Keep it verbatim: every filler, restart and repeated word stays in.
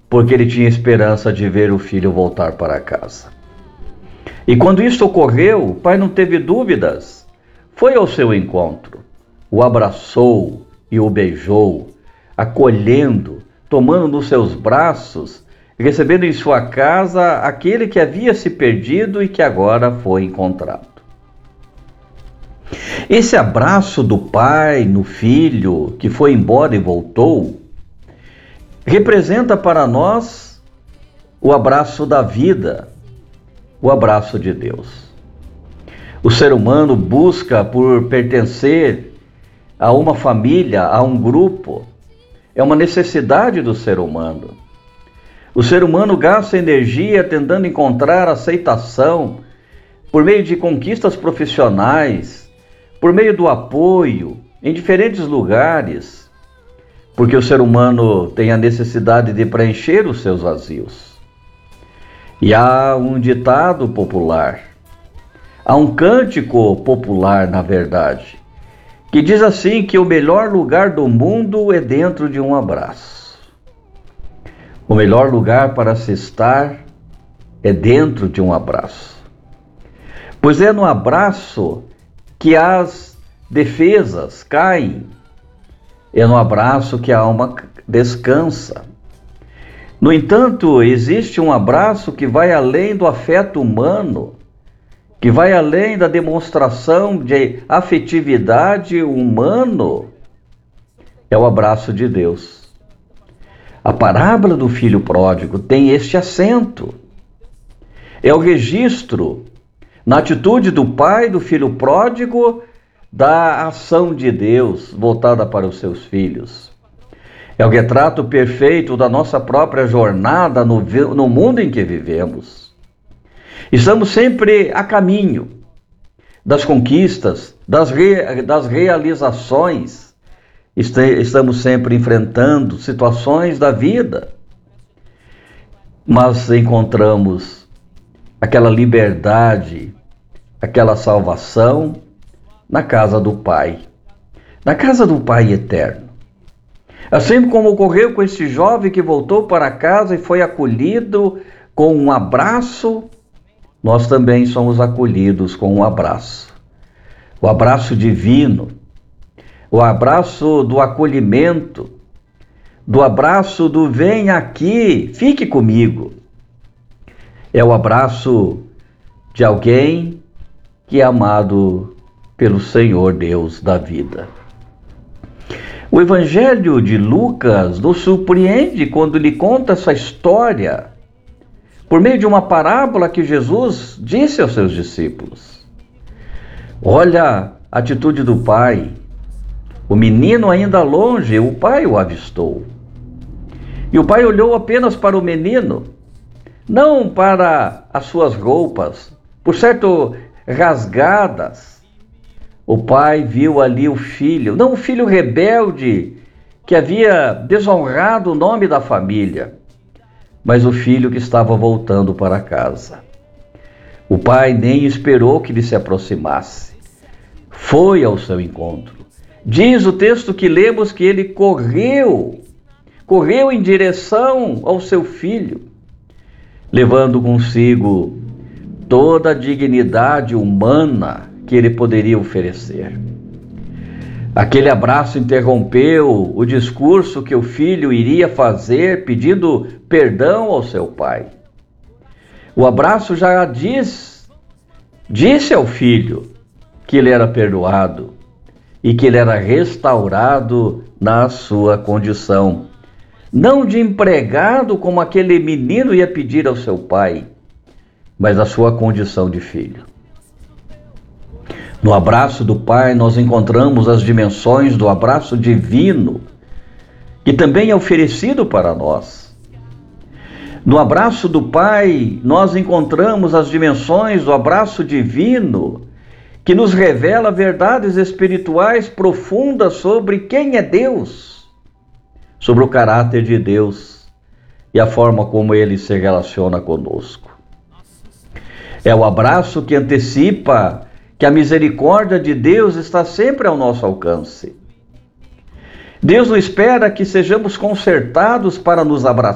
porque ele tinha esperança de ver o filho voltar para casa. E quando isso ocorreu, o pai não teve dúvidas, foi ao seu encontro, o abraçou e o beijou, acolhendo, tomando nos seus braços, recebendo em sua casa aquele que havia se perdido e que agora foi encontrado. Esse abraço do pai no filho que foi embora e voltou, representa para nós o abraço da vida, o abraço de Deus. O ser humano busca por pertencer a uma família, a um grupo. É uma necessidade do ser humano. O ser humano gasta energia tentando encontrar aceitação por meio de conquistas profissionais, por meio do apoio em diferentes lugares, porque o ser humano tem a necessidade de preencher os seus vazios. E há um ditado popular, há um cântico popular, na verdade, que diz assim que o melhor lugar do mundo é dentro de um abraço. O melhor lugar para se estar é dentro de um abraço. Pois é no abraço que as defesas caem, é no abraço que a alma descansa. No entanto, existe um abraço que vai além do afeto humano, que vai além da demonstração de afetividade humano, é o abraço de Deus. A parábola do filho pródigo tem este acento. É o registro, na atitude do pai do filho pródigo, da ação de Deus voltada para os seus filhos. É o retrato perfeito da nossa própria jornada no, no mundo em que vivemos. Estamos sempre a caminho das conquistas, das, re, das realizações. Estamos sempre enfrentando situações da vida. Mas encontramos aquela liberdade, aquela salvação na casa do Pai, na casa do Pai eterno. Assim como ocorreu com esse jovem que voltou para casa e foi acolhido com um abraço, nós também somos acolhidos com um abraço. O abraço divino, o abraço do acolhimento, do abraço do vem aqui, fique comigo. É o abraço de alguém que é amado pelo Senhor Deus da vida. O Evangelho de Lucas nos surpreende quando lhe conta essa história por meio de uma parábola que Jesus disse aos seus discípulos. Olha a atitude do pai. O menino ainda longe, o pai o avistou. E o pai olhou apenas para o menino, não para as suas roupas, por certo rasgadas. O pai viu ali o filho, não o filho rebelde que havia desonrado o nome da família, mas o filho que estava voltando para casa. O pai nem esperou que ele se aproximasse, foi ao seu encontro. Diz o texto que lemos que ele correu, correu em direção ao seu filho, levando consigo toda a dignidade humana que ele poderia oferecer. Aquele abraço interrompeu o discurso que o filho iria fazer pedindo perdão ao seu pai. O abraço já diz, disse ao filho que ele era perdoado e que ele era restaurado na sua condição, não de empregado como aquele menino ia pedir ao seu pai, mas a sua condição de filho. No abraço do Pai, nós encontramos as dimensões do abraço divino, que também é oferecido para nós. No abraço do Pai, nós encontramos as dimensões do abraço divino, que nos revela verdades espirituais profundas sobre quem é Deus, sobre o caráter de Deus e a forma como Ele se relaciona conosco. É o abraço que antecipa que a misericórdia de Deus está sempre ao nosso alcance. Deus não espera que sejamos consertados para nos abraçar.